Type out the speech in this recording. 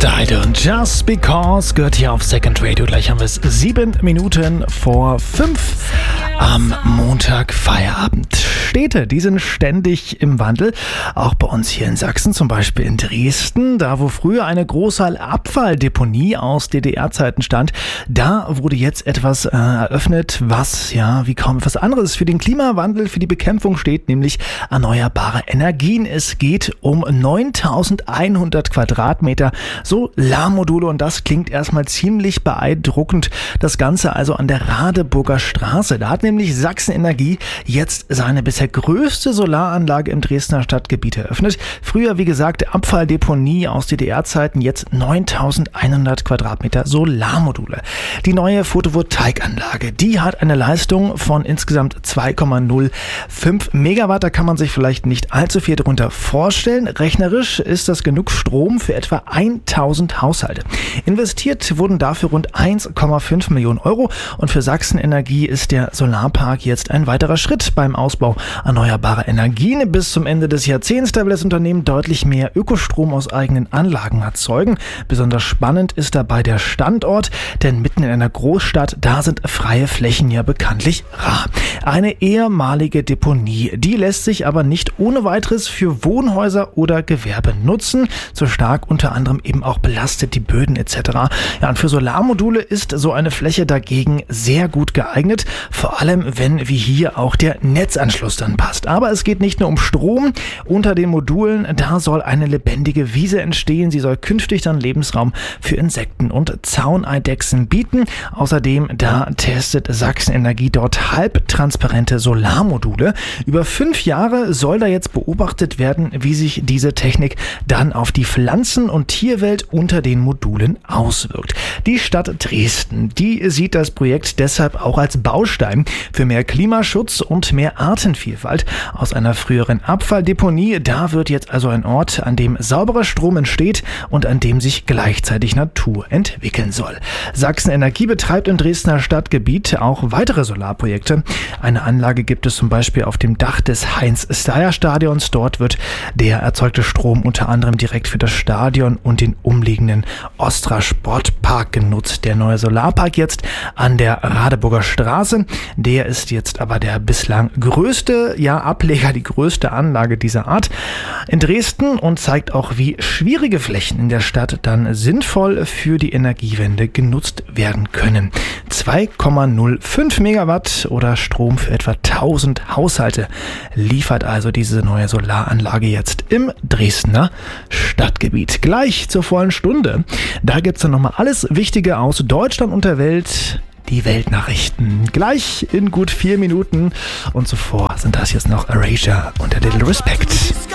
Dido und Just Because gehört hier auf Second Radio. Gleich haben wir es 7 Minuten vor 5 am Montag Feierabend. Städte, die sind ständig im Wandel. Auch bei uns hier in Sachsen, zum Beispiel in Dresden, da wo früher eine große Abfalldeponie aus DDR-Zeiten stand, da wurde jetzt etwas eröffnet, was ja wie kaum etwas anderes für den Klimawandel, für die Bekämpfung steht, nämlich erneuerbare Energien. Es geht um 9100 Quadratmeter Solarmodule und das klingt erstmal ziemlich beeindruckend. Das Ganze also an der Radeburger Straße. Da hat nämlich Sachsen-Energie jetzt seine bisher größte Solaranlage im Dresdner Stadtgebiet eröffnet. Früher, wie gesagt, Abfalldeponie aus DDR-Zeiten, jetzt 9100 Quadratmeter Solarmodule. Die neue Photovoltaikanlage, die hat eine Leistung von insgesamt 2,05 Megawatt. Da kann man sich vielleicht nicht allzu viel darunter vorstellen. Rechnerisch ist das genug Strom für etwa 1000 Haushalte. Investiert wurden dafür rund 1,5 Millionen Euro und für Sachsen-Energie ist der Solarpark jetzt ein weiterer Schritt beim Ausbau erneuerbarer Energien. Bis zum Ende des Jahrzehnts will das Unternehmen deutlich mehr Ökostrom aus eigenen Anlagen erzeugen. Besonders spannend ist dabei der Standort, denn mitten in einer Großstadt, da sind freie Flächen ja bekanntlich rar. Eine ehemalige Deponie, die lässt sich aber nicht ohne weiteres für Wohnhäuser oder Gewerbe nutzen. Zu stark unter anderem eben auch belastet die Böden etc. Ja, und für Solarmodule ist so eine Fläche dagegen sehr gut geeignet, vor allem wenn wie hier auch der Netzanschluss dann passt. Aber es geht nicht nur um Strom. Unter den Modulen, da soll eine lebendige Wiese entstehen. Sie soll künftig dann Lebensraum für Insekten und Zauneidechsen bieten. Außerdem, da testet Sachsen-Energie dort halbtransparente Solarmodule. Über 5 Jahre soll da jetzt beobachtet werden, wie sich diese Technik dann auf die Pflanzen- und Tierwelt unter den Modulen auswirkt. Die Stadt Dresden, die sieht das Projekt deshalb auch als Baustein für mehr Klimaschutz und mehr Artenvielfalt. Aus einer früheren Abfalldeponie, da wird jetzt also ein Ort, an dem sauberer Strom entsteht und an dem sich gleichzeitig Natur entwickeln soll. Sachsen-Energie betreibt im Dresdner Stadtgebiet auch weitere Solarprojekte. Eine Anlage gibt es zum Beispiel auf dem Dach des Heinz-Steyer-Stadions. Dort wird der erzeugte Strom unter anderem direkt für das Stadion und den umliegenden Ostra Sportpark genutzt. Der neue Solarpark jetzt an der Radeburger Straße, der ist jetzt aber der bislang größte Ableger, die größte Anlage dieser Art in Dresden und zeigt auch, wie schwierige Flächen in der Stadt dann sinnvoll für die Energiewende genutzt werden können. 2,05 Megawatt oder Strom für etwa 1000 Haushalte liefert also diese neue Solaranlage jetzt im Dresdner Stadtgebiet. Gleich zur vollen Stunde, da gibt es dann nochmal alles Wichtige aus Deutschland und der Welt. Die Weltnachrichten gleich in gut 4 Minuten und zuvor sind das jetzt noch Erasure und A Little Respect.